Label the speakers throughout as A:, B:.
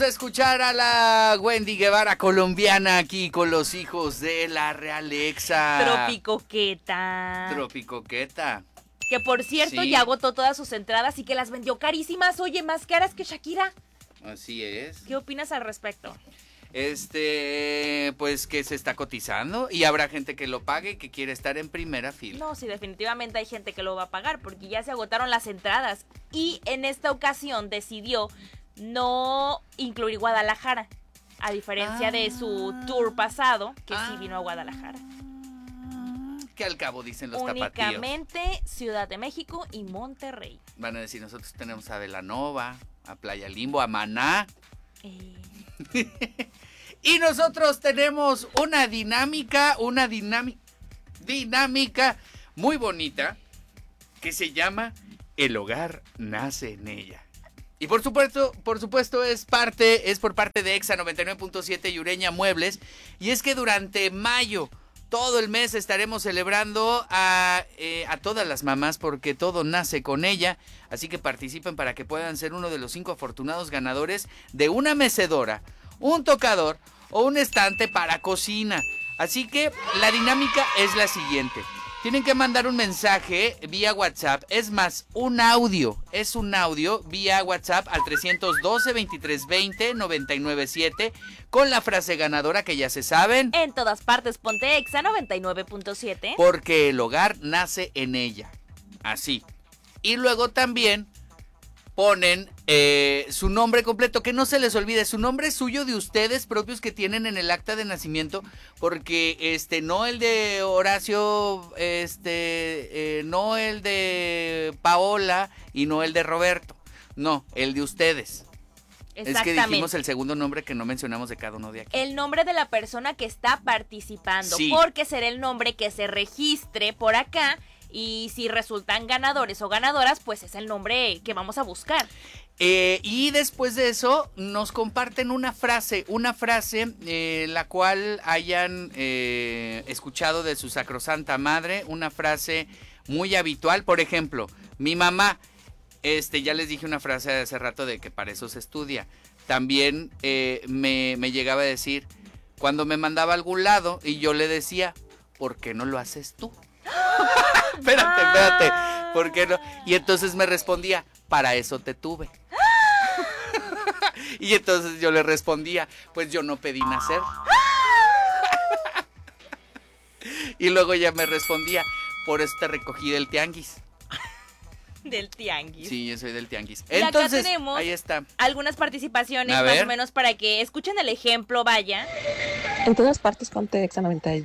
A: Escuchar a la Wendy Guevara colombiana aquí con los hijos de la Realexa.
B: Tropicoqueta.
A: Tropicoqueta.
B: Que por cierto
A: Sí.
B: ya agotó todas sus entradas y que las vendió carísimas. Oye, más caras que Shakira.
A: Así es.
B: ¿Qué opinas al respecto?
A: Pues que se está cotizando y habrá gente que lo pague y que quiere estar en primera fila.
B: No, sí, definitivamente hay gente que lo va a pagar porque ya se agotaron las entradas. Y en esta ocasión decidió no incluir Guadalajara, a diferencia de su tour pasado, que sí vino a Guadalajara.
A: Que al cabo dicen los tapatíos.
B: Únicamente Ciudad de México y Monterrey.
A: Van a decir, nosotros tenemos a Belanova, a Playa Limbo, a Maná. Y nosotros tenemos una dinámica muy bonita que se llama El hogar nace en ella. Y por supuesto es por parte de Exa 99.7 y Ureña Muebles. Y es que durante mayo, todo el mes estaremos celebrando a todas las mamás porque todo nace con ella. Así que participen para que puedan ser uno de los 5 afortunados ganadores de una mecedora, un tocador o un estante para cocina. Así que la dinámica es la siguiente. Tienen que mandar un mensaje vía WhatsApp, es más, un audio vía WhatsApp al 312-2320-997 con la frase ganadora que ya se saben.
B: En todas partes ponte Exa 99.7.
A: Porque el hogar nace en ella. Así. Y luego también ponen su nombre completo, que no se les olvide, su nombre suyo de ustedes propios que tienen en el acta de nacimiento, porque no el de Horacio, no el de Paola y no el de Roberto, no, el de ustedes. Es que dijimos el segundo nombre que no mencionamos de cada uno de aquí.
B: El nombre de la persona que está participando,
A: sí,
B: porque será el nombre que se registre por acá. Y si resultan ganadores o ganadoras, pues es el nombre que vamos a buscar.
A: Y después de eso nos comparten una frase la cual hayan escuchado de su sacrosanta madre, una frase muy habitual. Por ejemplo, mi mamá, ya les dije una frase hace rato de que para eso se estudia. También me llegaba a decir, cuando me mandaba a algún lado y yo le decía, ¿por qué no lo haces tú? Espérate, ¿por qué no? Y entonces me respondía, para eso te tuve. Y entonces yo le respondía, pues yo no pedí nacer. Y luego ella me respondía, por eso te recogí del tianguis.
B: Del tianguis.
A: Sí, yo soy del tianguis.
B: Y
A: entonces,
B: acá tenemos
A: ahí está.
B: Algunas participaciones
A: A
B: más
A: ver.
B: o menos para que escuchen el ejemplo, vaya.
C: En todas partes ponte Exa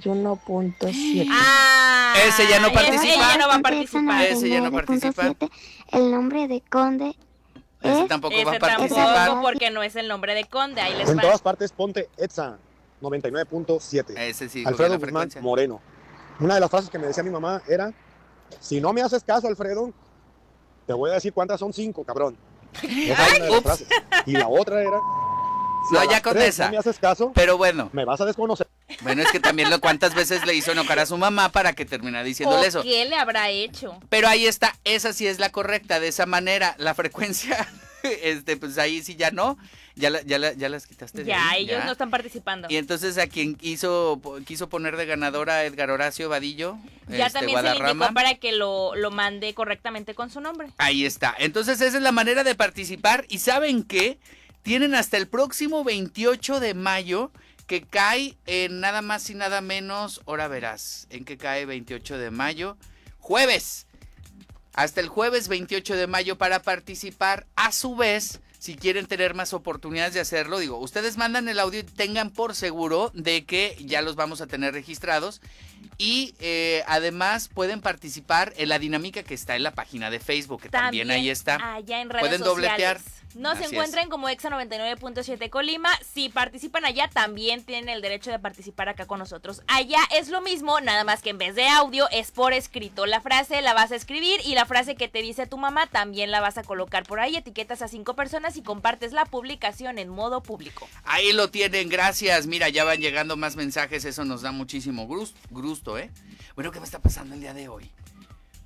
C: 91.7.
A: Ese ya no participa.
B: Ella no va a participar.
A: Ese ya no participa.
D: El nombre de Conde
A: Ese
D: es...
A: tampoco
B: Ese
A: va a participar.
B: tampoco, porque no es el nombre de Conde. Ahí les
E: En
B: va.
E: todas partes ponte Exa 99.7.
A: Ese sí.
E: Alfredo
A: la
E: Guzmán
A: frecuencia.
E: Moreno. Una de las frases que me decía mi mamá era, si no me haces caso, Alfredo, te voy a decir cuántas son 5, cabrón. Esa es una de las frases. Y la otra era, si
A: No,
E: a
A: ya
E: las
A: con
E: 3
A: esa.
E: no me haces caso,
A: Pero bueno,
E: me vas a desconocer.
A: es que también cuántas veces le hizo enojar a su mamá para que terminara diciéndole eso.
B: ¿Qué le habrá hecho?
A: Pero ahí está, esa sí es la correcta, de esa manera. La frecuencia, pues ahí sí ya no, ya las quitaste de
B: Ya,
A: ahí,
B: ellos
A: ya.
B: no están participando.
A: Y entonces a quien quiso poner de ganadora a Edgar Horacio Vadillo,
B: Ya también se le
A: Guadarrama.
B: indicó para que lo mande correctamente con su nombre.
A: Ahí está. Entonces esa es la manera de participar. ¿Y saben qué? Tienen hasta el próximo 28 de mayo, que cae en nada más y nada menos, ahora verás, en qué cae 28 de mayo, jueves. Hasta el jueves 28 de mayo para participar. A su vez, si quieren tener más oportunidades de hacerlo, digo, ustedes mandan el audio y tengan por seguro de que ya los vamos a tener registrados. Y además pueden participar en la dinámica que está en la página de Facebook, que también ahí está.
B: Allá en redes
A: Pueden
B: sociales.
A: dobletear.
B: Nos
A: Así
B: encuentran como Exa 99.7 Colima. Si participan allá, también tienen el derecho de participar acá con nosotros. Allá es lo mismo, nada más que en vez de audio es por escrito. La frase la vas a escribir y la frase que te dice tu mamá también la vas a colocar por ahí. Etiquetas a 5 personas y compartes la publicación en modo público.
A: Ahí lo tienen, gracias. Mira, ya van llegando más mensajes, eso nos da muchísimo gusto, ¿eh? Bueno, ¿qué me está pasando el día de hoy?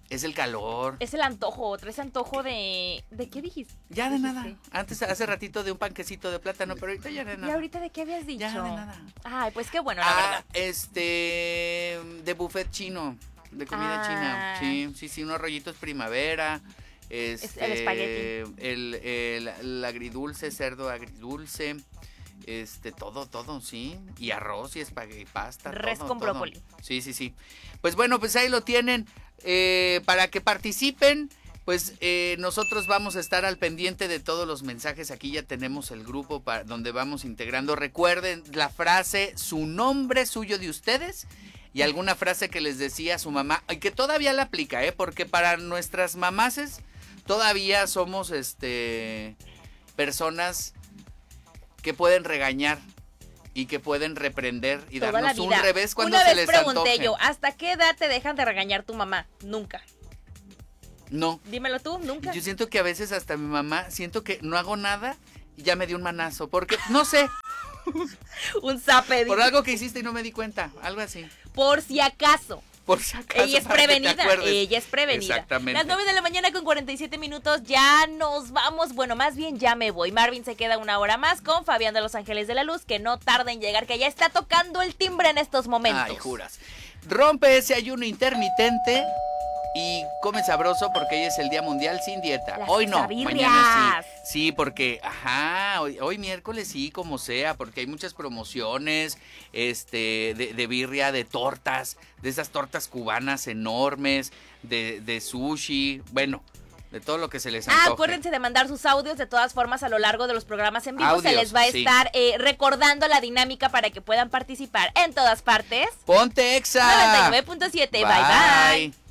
A: Es el calor.
B: Es el antojo, traes antojo de... ¿De qué dijiste?
A: Ya de
B: Dijiste.
A: nada. Antes, hace ratito de un panquecito de plátano, pero ahorita ya de
B: ¿Y
A: nada.
B: ahorita de qué habías dicho?
A: Ya de nada.
B: Ay, pues qué bueno, la verdad.
A: De buffet chino, de comida china. Sí, unos rollitos primavera.
B: El espagueti.
A: El agridulce, cerdo agridulce. Todo, sí. Y arroz y espagueti, pasta.
B: Res
A: todo,
B: con
A: todo.
B: brócoli.
A: Sí. Pues bueno, pues ahí lo tienen. Para que participen, pues nosotros vamos a estar al pendiente de todos los mensajes. Aquí ya tenemos el grupo donde vamos integrando. Recuerden la frase, su nombre suyo de ustedes y alguna frase que les decía su mamá. Y que todavía la aplica, porque para nuestras mamases todavía somos personas que pueden regañar y que pueden reprender y
B: Toda
A: darnos
B: la vida.
A: un revés cuando
B: Una
A: se
B: vez
A: les
B: pregunté
A: antoje.
B: yo, ¿hasta qué edad te dejan de regañar tu mamá? Nunca.
A: No.
B: Dímelo tú, nunca.
A: Yo siento que a veces hasta mi mamá, siento que no hago nada y ya me dio un manazo. Porque, no sé,
B: Un zape.
A: por algo que hiciste y no me di cuenta. Algo así.
B: Por si acaso.
A: Por si acaso.
B: Ella es
A: para que te
B: prevenida,
A: acuerdes.
B: ella es prevenida.
A: Exactamente.
B: Las 9 de la mañana con 47 minutos, ya nos vamos, bueno, más bien ya me voy. Marvin se queda una hora más con Fabián de Los Ángeles de la Luz, que no tarda en llegar, que ya está tocando el timbre en estos momentos.
A: Ay, juras. Rompe ese ayuno intermitente y come sabroso porque hoy es el Día Mundial sin dieta.
B: Las
A: Hoy no,
B: quesabirrias.
A: mañana sí. Sí, porque, hoy miércoles sí, como sea, porque hay muchas promociones, de birria, de tortas, de esas tortas cubanas enormes, de sushi, bueno, de todo lo que se les antoje.
B: Acuérdense de mandar sus audios, de todas formas, a lo largo de los programas en vivo. Se
A: Audios,
B: les va a
A: sí.
B: estar recordando la dinámica para que puedan participar en todas partes.
A: ¡Ponte Exa!
B: 99.7, bye bye.